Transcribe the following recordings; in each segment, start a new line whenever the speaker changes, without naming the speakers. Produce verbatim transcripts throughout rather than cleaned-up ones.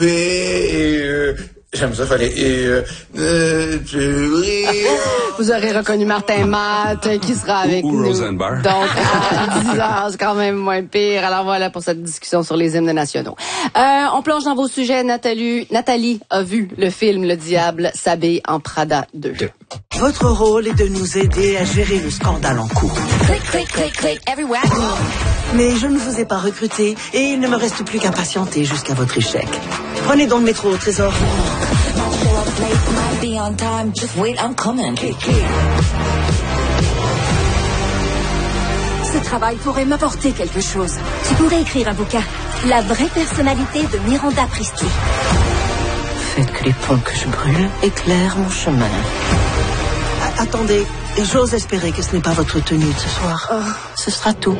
Et, euh, j'aime ça, fallait... Et, euh, euh,
Vous aurez reconnu Martin Matt, qui sera avec
ou, ou
nous.
Rosenberg.
Donc, à dix heures, c'est quand même moins pire. Alors voilà pour cette discussion sur les hymnes nationaux. Euh, on plonge dans vos sujets. Nathalie, Nathalie a vu le film Le Diable s'habille en Prada deux.
Votre rôle est de nous aider à gérer le scandale en cours.
Click, click, click, click, everywhere.
Mais je ne vous ai pas recruté et il ne me reste plus qu'à patienter jusqu'à votre échec. Prenez donc le métro au trésor.
Be on time, just wait, I'm coming. Click, click.
Ce travail pourrait m'apporter quelque chose. Tu pourrais écrire un bouquin. La vraie personnalité de Miranda Priestly.
Faites que les ponts que je brûle éclairent mon chemin. A- attendez, j'ose espérer que ce n'est pas votre tenue de ce soir.
Oh.
Ce sera tout.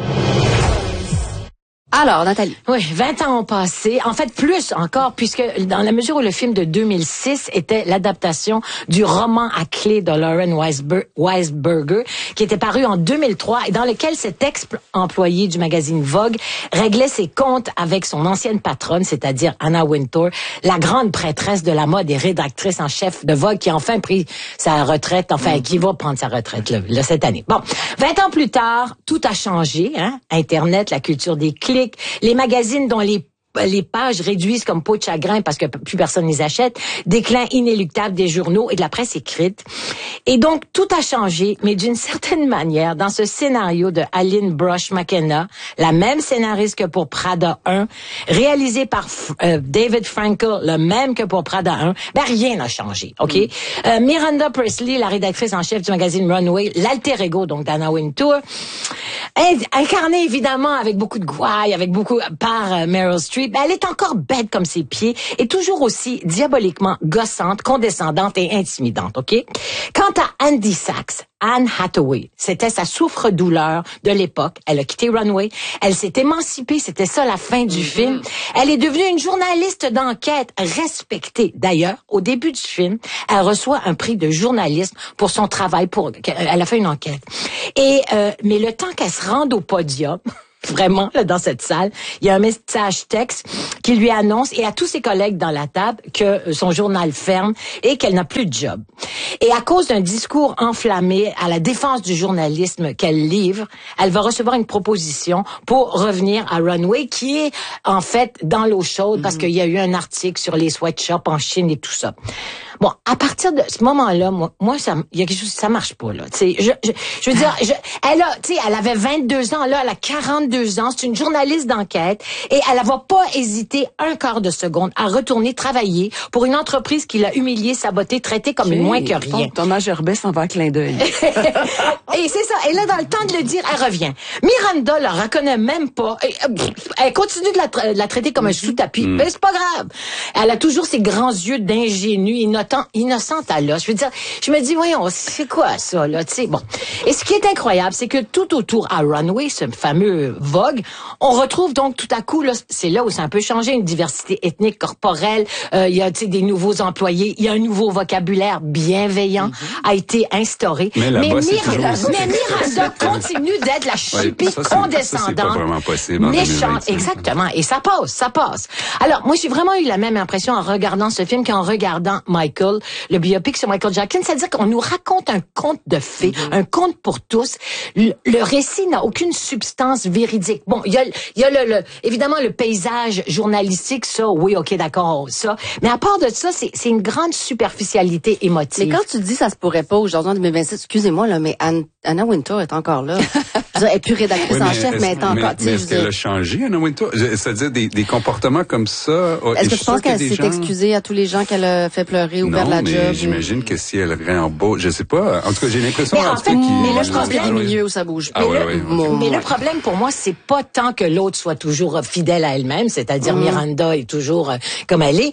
Alors, Nathalie.
Oui, vingt ans ont passé. En fait, plus encore, puisque dans la mesure où le film de deux mille six était l'adaptation du roman à clé de Lauren Weisber- Weisberger, qui était paru en deux mille trois et dans lequel cet ex-employé du magazine Vogue réglait ses comptes avec son ancienne patronne, c'est-à-dire Anna Wintour, la grande prêtresse de la mode et rédactrice en chef de Vogue, qui a enfin pris sa retraite, enfin, qui va prendre sa retraite là, là, cette année. Bon, vingt ans plus tard, tout a changé, hein? Internet, la culture des clics, les magazines dont les les pages réduisent comme peau de chagrin parce que plus personne les achète, déclin inéluctable des journaux et de la presse écrite. Et donc, tout a changé, mais d'une certaine manière, dans ce scénario de Aline Brosh McKenna, la même scénariste que pour Prada un, réalisé par euh, David Frankel, le même que pour Prada un, ben rien n'a changé, OK? Mm. Euh, Miranda Priestly, la rédactrice en chef du magazine Runway, l'alter ego, donc d'Anna Wintour, incarnée évidemment avec beaucoup de gouaille, avec beaucoup par euh, Meryl Streep, ben, elle est encore bête comme ses pieds et toujours aussi diaboliquement gossante, condescendante et intimidante, OK? Quant à Andy Sachs, Anne Hathaway, c'était sa souffre-douleur de l'époque. Elle a quitté Runway, elle s'est émancipée, c'était ça la fin du mm-hmm. film. Elle est devenue une journaliste d'enquête respectée. D'ailleurs, au début du film, elle reçoit un prix de journalisme pour son travail, pour elle a fait une enquête. Et euh, mais le temps qu'elle se rende au podium, vraiment, là, dans cette salle, il y a un message texte qui lui annonce, et à tous ses collègues dans la table, que son journal ferme et qu'elle n'a plus de job. Et à cause d'un discours enflammé à la défense du journalisme qu'elle livre, elle va recevoir une proposition pour revenir à Runway, qui est, en fait, dans l'eau chaude, mm-hmm. parce qu'il y a eu un article sur les sweatshops en Chine et tout ça. Bon, à partir de ce moment-là, moi, moi, ça, il y a quelque chose, ça marche pas, là. Tu sais, je, je, je veux dire, je, elle a, tu sais, elle avait vingt-deux ans, là, elle a quarante-deux ans, c'est une journaliste d'enquête, et elle va pas hésiter un quart de seconde à retourner travailler pour une entreprise qui l'a humiliée, sabotée, traitée comme une moins que rien.
Thomas Gerbet s'en va à clin d'œil.
Et c'est ça. Et là, dans le temps de le dire, elle revient. Miranda la reconnaît même pas. Et, elle continue de la, tra- de la traiter comme un sous-tapis. Mm. Mais c'est pas grave. Elle a toujours ses grands yeux d'ingénue, innocente, innocente à l'os. Je veux dire, je me dis, voyons, c'est quoi ça, là, tu sais, bon. Et ce qui est incroyable, c'est que tout autour à Runway, ce fameux Vogue, on retrouve donc tout à coup, là, c'est là où ça a un peu changé, une diversité ethnique, corporelle, euh, il y a, tu sais, des nouveaux employés, il y a un nouveau vocabulaire bienveillant mm-hmm. a été instauré.
Mais,
mais,
Mir-
Mir- mais Miranda continue d'être la chipie
ouais, ça, c'est,
condescendante,
ça, c'est pas vraiment possible,
méchante, exactement, et ça passe, ça passe. Alors, moi, j'ai vraiment eu la même impression en regardant ce film qu'en regardant Michael, le biopic sur Michael Jackson, c'est-à-dire qu'on nous raconte un conte de fées, mm-hmm. un conte pour tous. Le, le récit n'a aucune substance véridique. Bon, il y a, il y a le, le, évidemment le paysage journalistique, ça, oui, ok, d'accord, ça. Mais à part de ça, c'est, c'est une grande superficialité émotive.
Mais quand tu dis ça se pourrait pas aujourd'hui en deux mille vingt-sept, excusez-moi, là, mais Anne, Anna Wintour est encore là. Elle est plus rédactrice
oui,
en chef, mais elle est encore,
mais, mais est-ce qu'elle a changé, Anna Wintour? C'est-à-dire des, des comportements comme ça.
Est-ce que tu penses qu'elle s'est gens... excusée à tous les gens qu'elle a fait pleurer ou
non,
perdre la
mais
job?
J'imagine
ou...
que si elle réembauche, je sais pas. En tout cas, j'ai l'impression.
Mais en fait, mais le problème,
il y a des milieux où ça bouge.
Ah,
mais
ouais,
le,
ouais, okay.
mais ouais. le problème pour moi, c'est pas tant que l'autre soit toujours fidèle à elle-même, c'est-à-dire mm. Miranda est toujours euh, comme elle est.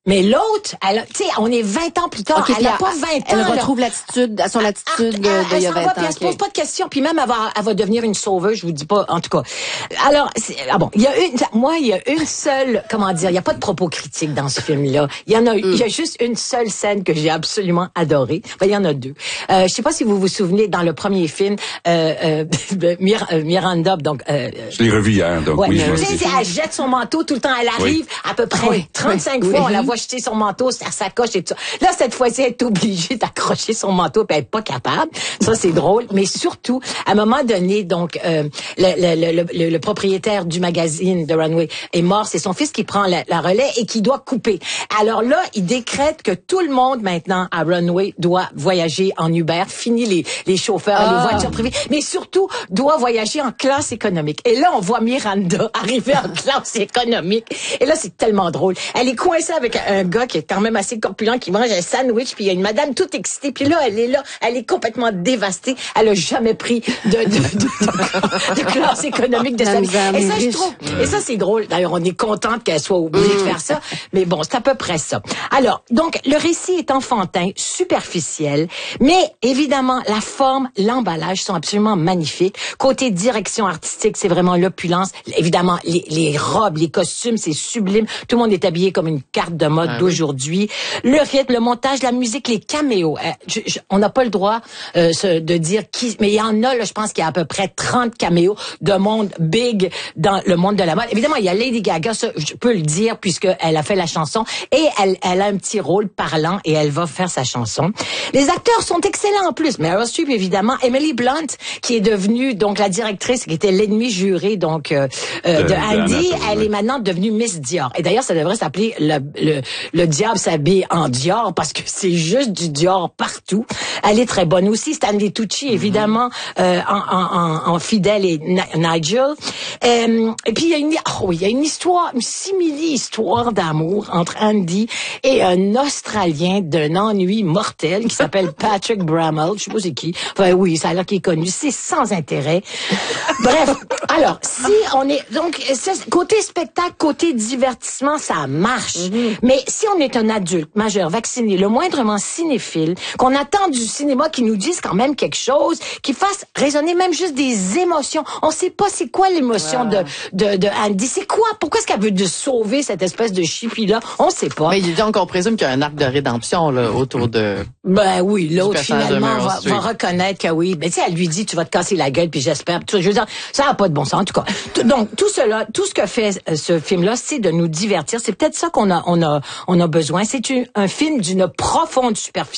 Mais l'autre, elle, a- tu sais, on est vingt ans plus tard.
Okay,
elle a
elle,
pas vingt ans.
Elle
là.
retrouve l'attitude, à son attitude de,
Elle,
de il y a
s'en
vingt
va,
ans.
puis elle se
okay.
pose pas de questions, puis même elle va, elle va devenir une sauveuse, je vous dis pas, en tout cas. Alors, c'est- ah bon, il y a une, moi, il y a une seule, comment dire, il y a pas de propos critiques dans ce film-là. Il y en a, il y a juste une seule scène que j'ai absolument adorée. Ben, il y en a deux. Euh, je sais pas si vous vous souvenez, dans le premier film, euh, euh, Mir- euh, Miranda, donc, euh,
Je l'ai revu hier, donc
ouais,
oui, je
tu
me
sais,
dis.
elle jette son manteau tout le temps. Elle arrive à peu près
Oui,
trente-cinq
oui,
fois,
oui.
on la voit jeter son manteau, sa sacoche et tout ça. Là, cette fois-ci, elle est obligée d'accrocher son manteau, puis elle est pas capable. Ça, c'est drôle. Mais surtout, à un moment donné, donc, euh, le, le, le, le, le propriétaire du magazine de Runway est mort. C'est son fils qui prend la, la relais et qui doit couper. Alors là, il décrète que tout le monde maintenant à Runway doit voyager en Uber. Fini les, les chauffeurs,
Ah.
les voitures privées, mais surtout doit voyager en classe économique. Et là, on voit Miranda arriver en classe économique. Et là, c'est tellement drôle. Elle est coincée avec un gars qui est quand même assez corpulent, qui mange un sandwich, puis il y a une madame toute excitée, puis là, elle est là, elle est complètement dévastée. Elle a jamais pris de, de, de, de, de classe économique de sa vie.
Madame
Et ça, je
riche.
trouve, et ça, c'est drôle. D'ailleurs, on est contente qu'elle soit obligée de faire ça. Mais bon, c'est à peu près ça. Alors, donc, le récit est enfantin, superficiel, mais évidemment, la forme, l'emballage sont absolument magnifiques. Côté direction artistique, c'est vraiment l'opulence. Évidemment, les, les robes, les costumes, c'est sublime. Tout le monde est habillé comme une carte de mode
Ah oui.
d'aujourd'hui. Le rythme, le montage, la musique, les caméos. Euh, je- je- on n'a pas le droit euh, ce- de dire qui, mais il y en a, là, je pense qu'il y a à peu près trente caméos de monde big dans le monde de la mode. Évidemment, il y a Lady Gaga, ça, je peux le dire, puisqu'elle a fait la chanson, et elle, elle a un petit rôle parlant, et elle va faire sa chanson. Les acteurs sont excellents en plus. Meryl Streep, évidemment. Emily Blunt, qui est devenue donc la directrice, qui était l'ennemi juré donc euh, euh,
De-
de
de
Andy,
Anna,
elle
oui.
est maintenant devenue Miss Dior. Et d'ailleurs, ça devrait s'appeler le, le, le diable s'habille en Dior, parce que c'est juste du Dior partout. Elle est très bonne aussi. Stanley Tucci, évidemment, euh, en, en, en, en fidèle et Ni- Nigel. Euh, et puis, il y a une, oh, oui, il y a une histoire, une simili-histoire d'amour entre Andy et un Australien d'un ennui mortel qui s'appelle Patrick Bramall. Je sais pas c'est qui. Enfin, oui, ça a l'air qu'il est connu. C'est sans intérêt. Bref. Alors, si on est, donc, ça, côté spectacle, côté divertissement, ça marche. Mais si on est un adulte, majeur, vacciné, le moindrement cinéphile, qu'on attend du cinéma qui nous dise quand même quelque chose, qui fasse résonner même juste des émotions. On sait pas c'est quoi l'émotion de, de, de Andy. C'est quoi? Pourquoi est-ce qu'elle veut de sauver cette espèce de chippie-là? On sait pas.
Mais donc, on présume qu'il y a un arc de rédemption là, autour de...
Ben oui, l'autre
personnage de
finalement
Meryl
va,
Streep.
va reconnaître que oui. Ben tu sais, elle lui dit tu vas te casser la gueule puis j'espère. Tout- Je veux dire, ça n'a pas de bon sens en tout cas. Tout- Donc tout cela, tout ce que fait euh, ce film-là, c'est de nous divertir. C'est peut-être ça qu'on a, on a, on a besoin. C'est une- un film d'une profonde superficie.